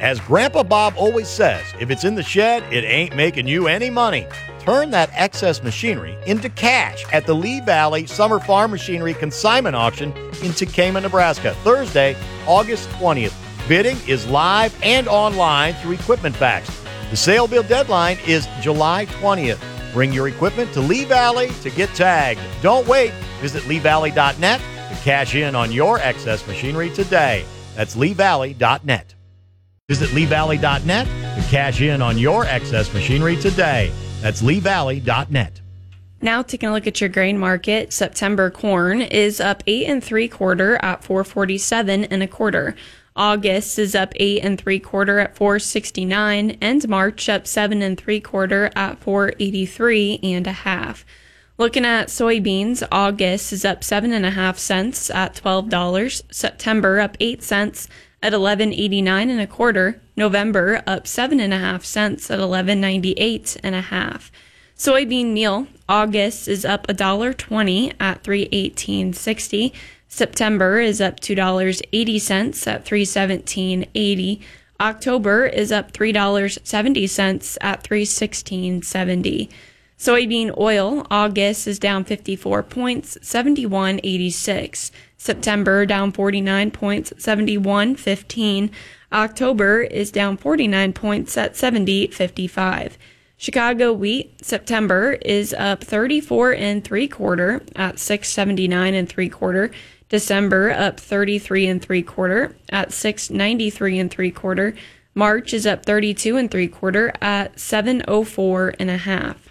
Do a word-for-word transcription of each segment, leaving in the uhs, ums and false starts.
As Grandpa Bob always says, if it's in the shed, it ain't making you any money. Turn that excess machinery into cash at the Lee Valley Summer Farm Machinery Consignment Auction in Tekamah, Nebraska, Thursday, August twentieth. Bidding is live and online through Equipment Facts. The sale bid deadline is July twentieth. Bring your equipment to Lee Valley to get tagged. Don't wait. Visit lee valley dot net to cash in on your excess machinery today. That's lee valley dot net. Visit lee valley dot net to cash in on your excess machinery today. That's lee valley dot net. Now taking a look at your grain market, September corn is up eight and three quarter at four forty-seven and a quarter. August is up eight and three quarter at four sixty-nine, and March up seven and three quarter at four eighty-three and a half. Looking at soybeans, August is up seven and a half cents at twelve dollars. September up eight cents at eleven eighty-nine and a quarter. November up seven and a half cents at eleven ninety-eight and a half. Soybean meal, August is up a dollar twenty at three eighteen sixty. September is up two dollars and eighty cents at three seventeen eighty. October is up three dollars and seventy cents at three sixteen seventy. Soybean oil, August is down fifty-four points, seventy-one eighty-six. September down forty-nine points, seventy-one fifteen. October is down forty-nine points at seventy fifty-five. Chicago wheat, September is up thirty-four and three quarter at six seventy-nine and three quarter. December up thirty-three and three quarter at six ninety-three and three quarter. March is up thirty-two and three quarter at seven oh four and a half.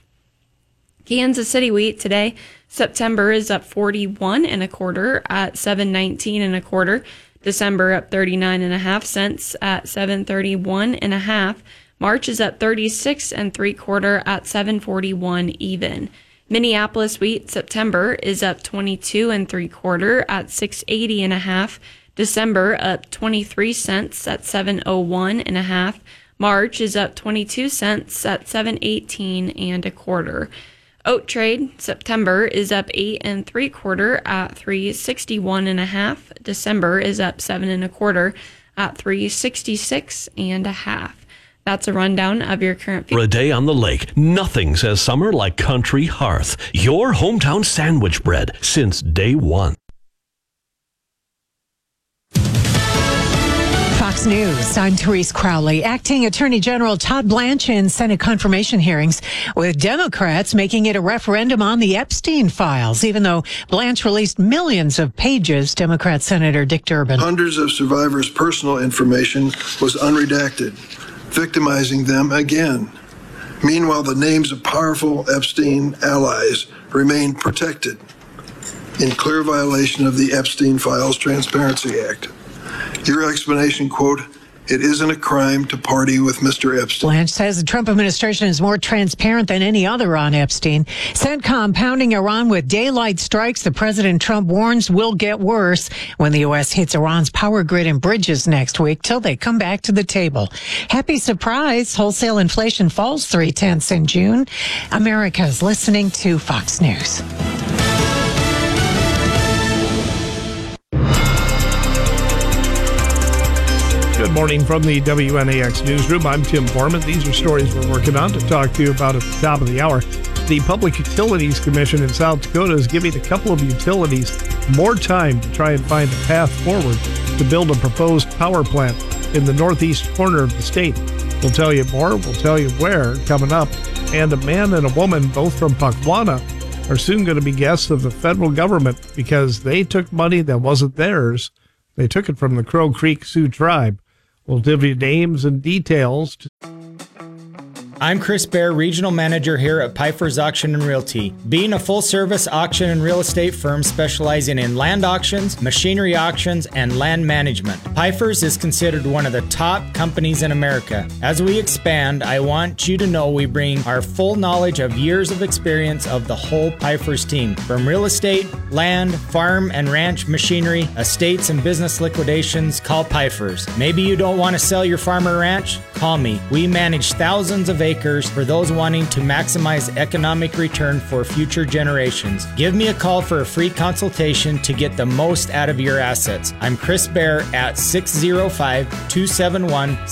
Kansas City wheat today, September is up forty-one and a quarter at seven nineteen and a quarter. December up thirty-nine and a half cents at seven thirty-one and a half. March is up thirty-six and three quarter at seven forty-one even. Minneapolis wheat, September is up twenty-two and three quarter at six eighty and a half. December up twenty-three cents at seven oh one and a half. March is up twenty-two cents at seven eighteen and a quarter. Oat trade, September is up eight and three quarter at three sixty-one and a half. December is up seven and a quarter at three sixty-six and a half. That's a rundown of your current... For a day on the lake, nothing says summer like Country Hearth. Your hometown sandwich bread since day one. Fox News, I'm Therese Crowley. Acting Attorney General Todd Blanche in Senate confirmation hearings with Democrats making it a referendum on the Epstein files, even though Blanche released millions of pages, Democrat Senator Dick Durbin. Hundreds of survivors' personal information was unredacted, victimizing them again. Meanwhile, the names of powerful Epstein allies remain protected in clear violation of the Epstein Files Transparency Act. Your explanation, quote, "It isn't a crime to party with Mister Epstein." Blanche says the Trump administration is more transparent than any other on Epstein. CENTCOM pounding Iran with daylight strikes the President Trump warns will get worse when the U S hits Iran's power grid and bridges next week till they come back to the table. Happy surprise, wholesale inflation falls three-tenths in June. America's listening to Fox News. Good morning from the W N A X Newsroom. I'm Tim Foreman. These are stories we're working on to talk to you about at the top of the hour. The Public Utilities Commission in South Dakota is giving a couple of utilities more time to try and find a path forward to build a proposed power plant in the northeast corner of the state. We'll tell you more. We'll tell you where coming up. And a man and a woman, both from Puckwana, are soon going to be guests of the federal government because they took money that wasn't theirs. They took it from the Crow Creek Sioux tribe. We'll give you names and details. I'm Chris Bear, Regional Manager here at Pfeiffer's Auction and Realty. Being a full-service auction and real estate firm specializing in land auctions, machinery auctions, and land management, Pfeiffer's is considered one of the top companies in America. As we expand, I want you to know we bring our full knowledge of years of experience of the whole Pfeiffer's team. From real estate, land, farm and ranch machinery, estates and business liquidations, call Pfeiffer's. Maybe you don't want to sell your farm or ranch? Call me. We manage thousands of acres for those wanting to maximize economic return for future generations. Give me a call for a free consultation to get the most out of your assets. I'm Chris Bear at six oh five, two seven one,